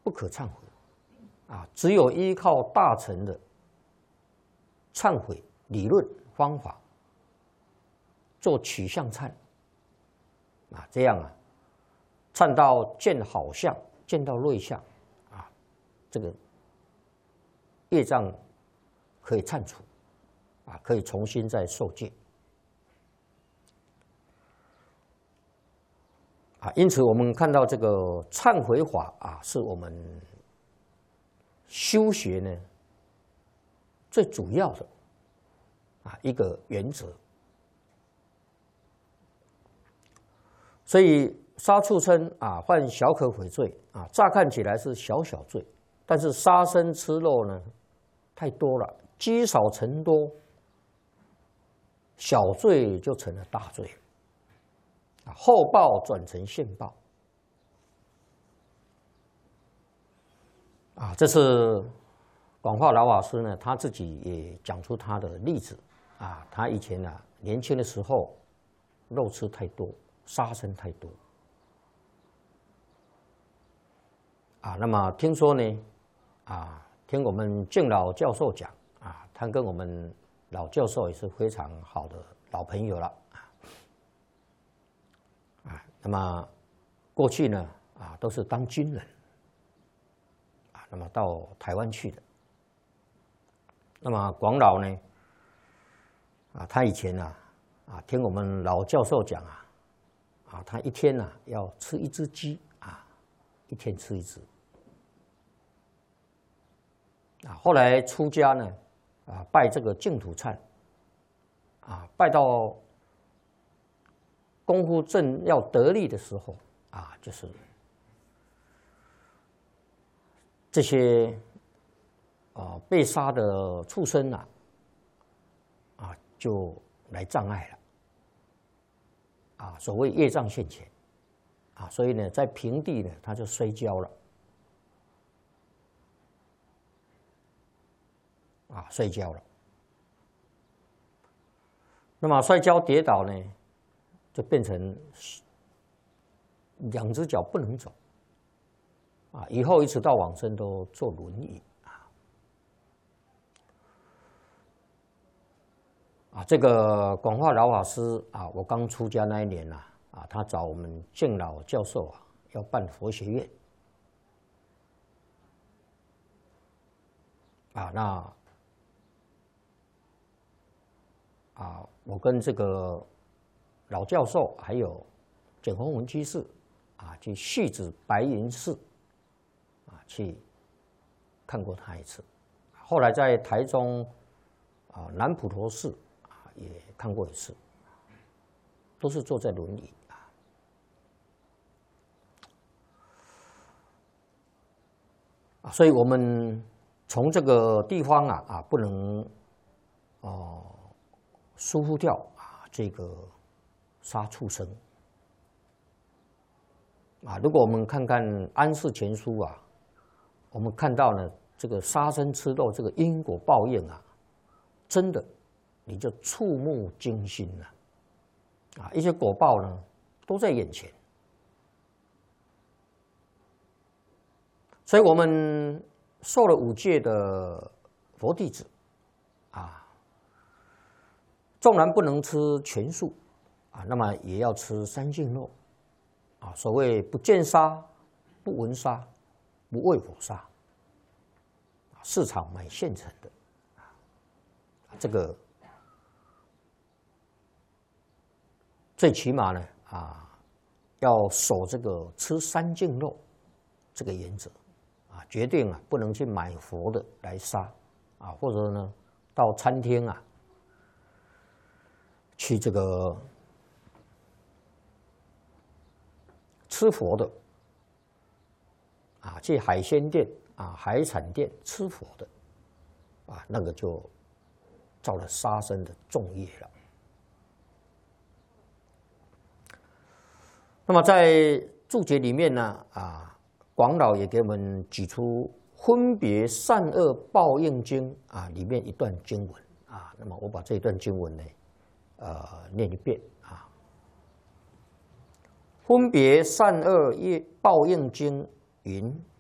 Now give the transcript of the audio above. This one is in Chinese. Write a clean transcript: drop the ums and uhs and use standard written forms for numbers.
不可忏悔啊，只有依靠大乘的忏悔理论方法做取向忏啊，这样啊，忏到见好相，见到瑞相啊，这个业障可以忏除啊，可以重新再受戒啊。因此，我们看到这个忏悔法啊，是我们修学呢最主要的啊一个原则。所以杀畜生啊，犯小可悔罪啊，乍看起来是小小罪，但是杀生吃肉呢太多了，积少成多，小罪就成了大罪啊，后报转成现报啊。这是广化老法师呢，他自己也讲出他的例子啊，他以前啊年轻的时候肉吃太多，杀生太多啊。那么听说呢啊，听我们敬老教授讲啊，他跟我们老教授也是非常好的老朋友了啊。那么过去呢啊都是当军人啊，那么到台湾去的。那么广老呢啊，他以前啊听我们老教授讲啊，他一天呢要吃一只鸡啊，一天吃一只啊。后来出家呢啊，拜这个净土忏啊，拜到功夫正要得力的时候啊，就是这些被杀的畜生啊就来障碍了啊，所谓业障现前啊，所以呢，在平地呢，他就摔跤了啊，摔跤了。那么摔跤跌倒呢，就变成两只脚不能走啊，以后一直到往生都坐轮椅啊。这个广化老法师啊，我刚出家那一年啊，他找我们敬老教授啊，要办佛学院啊，那我跟这个老教授还有简宏文居士啊，去戏子白云寺啊去看过他一次，后来在台中南普陀寺也看过一次，都是坐在轮椅啊。所以我们从这个地方不能疏忽掉这个杀畜生啊。如果我们看看《安世全书》我们看到呢，这个杀生吃肉这个因果报应真的你就触目惊心了一些果报呢都在眼前。所以我们受了5戒的佛弟子纵然不能吃全素那么也要吃三净肉所谓不见杀、不闻杀、不畏火杀，市场买现成的这个最起码呢要守这个吃三净肉这个原则决定不能去买活的来杀或者呢到餐厅去这个吃佛的去海鲜店海产店吃佛的那个就造了杀生的重业了。那么在注解里面呢广老也给我们举出《分别善恶报应经》里面一段经文那么我把这一段经文呢念一遍分别善恶业报应经云：